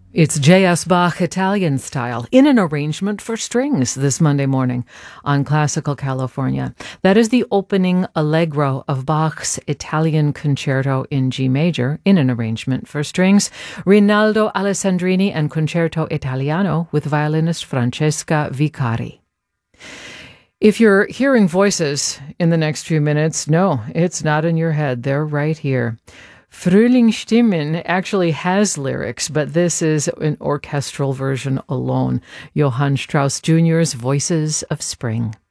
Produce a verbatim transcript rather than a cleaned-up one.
It's J S. Bach Italian style in an arrangement for strings this Monday morning on Classical California. That is the opening allegro of Bach's Italian Concerto in G major in an arrangement for strings. Rinaldo Alessandrini and Concerto Italiano with violinist Francesca Vicari. If you're hearing voices in the next few minutes, no, it's not in your head. They're right here. Frühlingsstimmen actually has lyrics, but this is an orchestral version alone. Johann Strauss Junior's Voices of Spring.